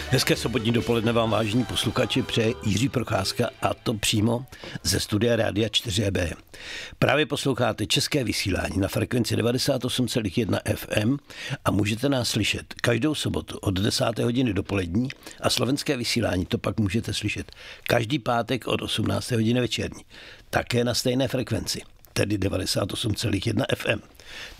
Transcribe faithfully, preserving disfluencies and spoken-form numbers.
Hezké sobotní dopoledne vám, vážení posluchači, přeje Jiří Procházka, a to přímo ze studia Rádia čtyři bé. Právě posloucháte české vysílání na frekvenci devadesát osm celá jedna ef em a můžete nás slyšet každou sobotu od desáté hodiny dopolední a slovenské vysílání to pak můžete slyšet každý pátek od osmnácté hodiny večerní. Také na stejné frekvenci, tedy devadesát osm celá jedna ef em.